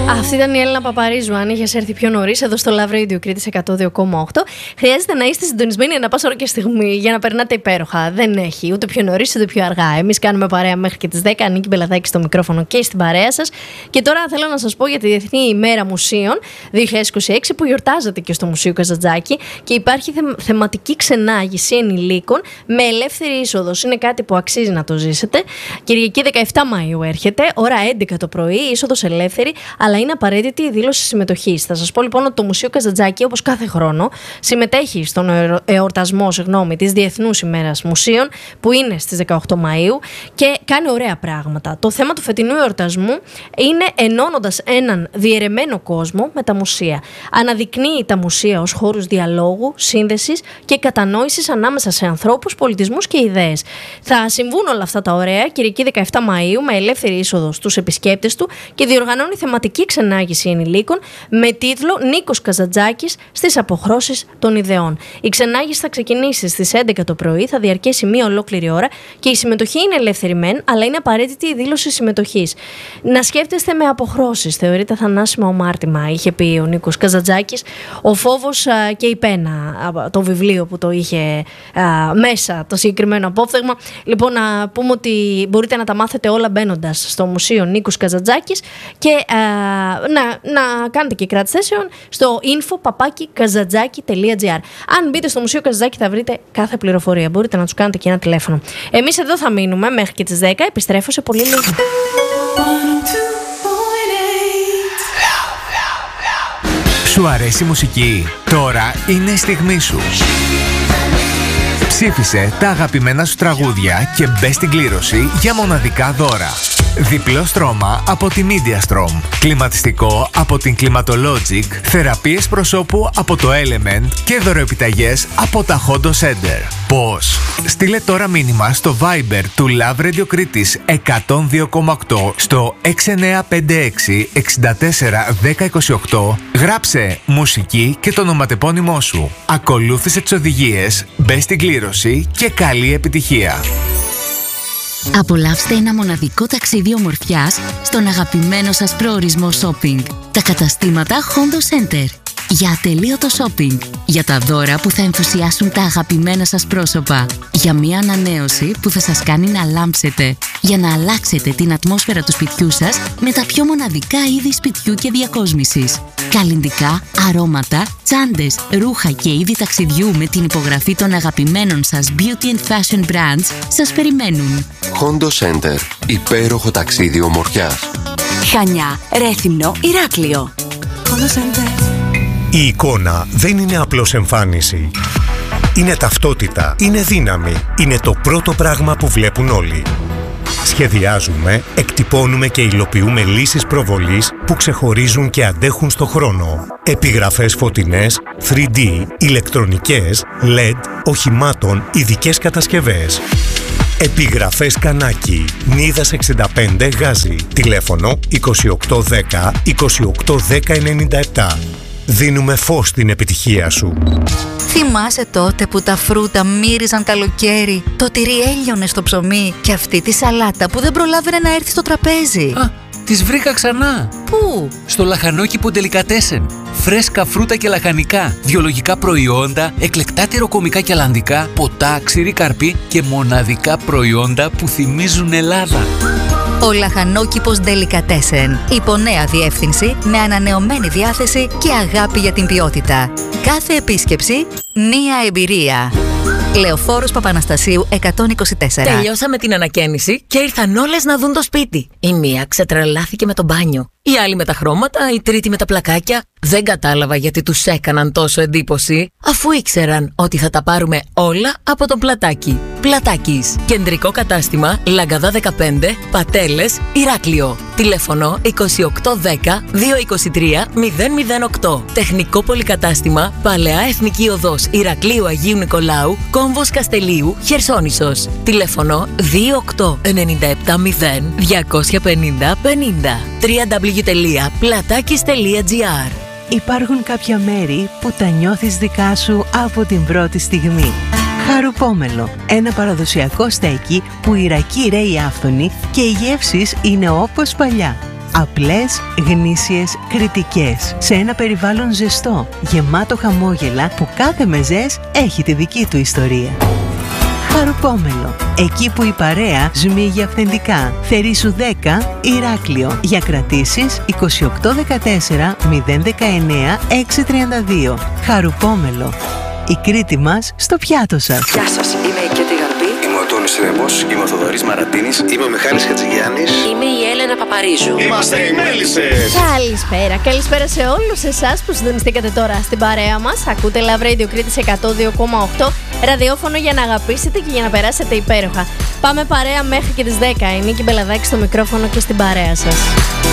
Αυτή ήταν η Έλληνα Παπαρίζου. Αν είχε έρθει πιο νωρίς εδώ στο Love Radio Κρήτης 102,8, χρειάζεται να είστε συντονισμένοι ανά πάσα ώρα και στιγμή για να περνάτε υπέροχα. Δεν έχει ούτε πιο νωρίς ούτε πιο αργά. Εμείς κάνουμε παρέα μέχρι και τις 10. Νίκη Μπελαδάκη στο μικρόφωνο και στην παρέα σας. Και τώρα θέλω να σας πω για τη Διεθνή ημέρα Μουσείων 2026 που γιορτάζεται και στο Μουσείο Καζαντζάκη και υπάρχει θεματική ξενάγηση ενηλίκων με ελεύθερη είσοδος. Είναι κάτι που αξίζει να το ζήσετε. Κυριακή 17 Μαΐου έρχεται, ώρα 11 το πρωί, είσοδος ελεύθερη, αλλά είναι απαραίτητη η δήλωση συμμετοχής. Θα σας πω λοιπόν ότι το Μουσείο Καζαντζάκη, όπως κάθε χρόνο, συμμετέχει στον εορτασμό της Διεθνούς ημέρας Μουσείων, που είναι στις 18 Μαΐου και κάνει ωραία πράγματα. Το θέμα του φετινού εορτασμού είναι ενώνοντας έναν διαιρεμένο κόσμο με τα μουσεία. Αναδεικνύει τα μουσεία ως χώρους διαλόγου, σύνδεσης και κατανόησης ανάμεσα σε ανθρώπους, πολιτισμούς και ιδέες. Θα συμβούν όλα αυτά τα ωραία Κυριακή 17 Μαΐου με ελεύθερη είσοδο στους επισκέπτες του και διοργανώνει θεματική ξενάγηση ενηλίκων με τίτλο Νίκος Καζαντζάκης στις αποχρώσεις των ιδεών. Η ξενάγηση θα ξεκινήσει στις 11 το πρωί, θα διαρκέσει μία ολόκληρη ώρα και η συμμετοχή είναι ελεύθερη μεν, αλλά είναι απαραίτητη η δήλωση συμμετοχής. Να σκέφτεστε με αποχρώσεις, θεωρείται θανάσιμα ομάρτημα, είχε πει ο Νίκος Καζαντζάκης. Ο φόβος και η πένα, το βιβλίο που το είχε μέσα το συγκεκριμένο απόφθεγμα. Λοιπόν, να πούμε ότι μπορείτε να τα μάθετε όλα μπαίνοντας στο Μουσείο Νίκος Καζαντζάκης και να κάνετε και κράτηση θέσεων στο info@kazantzaki.gr. Αν μπείτε στο Μουσείο Καζαντζάκη θα βρείτε κάθε πληροφορία. Μπορείτε να τους κάνετε και ένα τηλέφωνο. Εμείς εδώ θα μείνουμε μέχρι και τις 10. Επιστρέφω σε πολύ λίγο. Σου αρέσει η μουσική? Τώρα είναι η στιγμή σου. Ψήφισε τα αγαπημένα σου τραγούδια και μπες στην κλήρωση για μοναδικά δώρα. Διπλό στρώμα από τη MediaStrom, κλιματιστικό από την Climatologic, θεραπείες προσώπου από το Element και δωροεπιταγές από τα Hondo Center. Πώς? Στείλε τώρα μήνυμα στο Viber του Love Radio Κρήτης 102,8 στο 6956 64 1028. Γράψε μουσική και το ονοματεπώνυμό σου. Ακολούθησε τις οδηγίες, μπες στην κλήρωση και καλή επιτυχία. Απολαύστε ένα μοναδικό ταξίδι ομορφιάς στον αγαπημένο σας προορισμό shopping. Τα καταστήματα Hondo Center. Για ατελείωτο shopping. Για τα δώρα που θα ενθουσιάσουν τα αγαπημένα σας πρόσωπα. Για μια ανανέωση που θα σας κάνει να λάμψετε. Για να αλλάξετε την ατμόσφαιρα του σπιτιού σας με τα πιο μοναδικά είδη σπιτιού και διακόσμησης. Καλλυντικά, αρώματα, τσάντες, ρούχα και είδη ταξιδιού με την υπογραφή των αγαπημένων σας beauty and fashion brands σας περιμένουν. Hondo Center. Υπέροχο ταξίδι ομορφιάς. Χανιά, Ρέθυμνο, Ηράκλειο. Hondo Center. Η εικόνα δεν είναι απλώς εμφάνιση. Είναι ταυτότητα, είναι δύναμη, είναι το πρώτο πράγμα που βλέπουν όλοι. Σχεδιάζουμε, εκτυπώνουμε και υλοποιούμε λύσεις προβολής που ξεχωρίζουν και αντέχουν στο χρόνο. Επιγραφές φωτεινές, 3D, ηλεκτρονικές, LED, οχημάτων, ειδικές κατασκευές. Επιγραφές Κανάκη, Νίδας 65 Γάζι, τηλέφωνο 2810 2810 97. Δίνουμε φως στην επιτυχία σου. Θυμάσαι τότε που τα φρούτα μύριζαν καλοκαίρι, το τυρί έλειωνε στο ψωμί και αυτή τη σαλάτα που δεν προλάβαινε να έρθει στο τραπέζι? Τις βρήκα ξανά. Πού? Στο λαχανόκηπο Ντελικατέσεν. Φρέσκα φρούτα και λαχανικά, βιολογικά προϊόντα, εκλεκτά τυροκομικά και αλλαντικά, ποτά, ξηρή καρπή και μοναδικά προϊόντα που θυμίζουν Ελλάδα. Ο λαχανόκηπος Ντελικατέσεν. Υπό νέα διεύθυνση, με ανανεωμένη διάθεση και αγάπη για την ποιότητα. Κάθε επίσκεψη, μία εμπειρία. Λεωφόρος Παπαναστασίου 124. Τελειώσαμε την ανακαίνιση και ήρθαν όλες να δουν το σπίτι. Η μία ξετρελάθηκε με το μπάνιο. Η άλλη με τα χρώματα, η τρίτη με τα πλακάκια. Δεν κατάλαβα γιατί τους έκαναν τόσο εντύπωση, αφού ήξεραν ότι θα τα πάρουμε όλα από τον Πλατάκι. Πλατάκης. Κεντρικό κατάστημα, Λαγκαδά 15, Πατέλες, Ηράκλειο. Τηλέφωνο 2810 223 008. Τεχνικό πολυκατάστημα, Παλαιά Εθνική Οδός Ηρακλείου Αγίου Νικολάου, Κόμβος Καστελίου, Χερσόνησος. Τηλέφωνο 28970 250 50. www.platakis.gr. Υπάρχουν κάποια μέρη που τα νιώθεις δικά σου από την πρώτη στιγμή. Χαρουπόμελο, ένα παραδοσιακό στέκι που η ρακή ρέει άφθονη και οι γεύσεις είναι όπως παλιά. Απλές, γνήσιες, κριτικές. Σε ένα περιβάλλον ζεστό, γεμάτο χαμόγελα που κάθε μεζές έχει τη δική του ιστορία. Χαρουπόμελο. Εκεί που η παρέα σμίγει αυθεντικά. Θερήσου 10, Ηράκλειο. Για κρατήσεις 2814 019 632. Χαρουπόμελο. Η Κρήτη μας στο πιάτο σας. Γεια σας, είμαι η Κέτη Γαρμπή. Είμαι ο Τόνης Ρεμός, είμαι ο Θοδωρής Μαρατίνης. Είμαι ο Μιχάλης Χατζηγιάννης. Είμαι η Έλενα Παπαρίζου. Είμαστε οι Μέλισσες. Καλησπέρα, καλησπέρα σε όλους εσάς που συντονιστήκατε τώρα στην παρέα μας. Ακούτε Love Radio Κρήτης 102,8, ραδιόφωνο για να αγαπήσετε και για να περάσετε υπέροχα. Πάμε παρέα μέχρι και τις 10. Η Νίκη Μπελαδάκη στο μικρόφωνο και στην παρέα σας.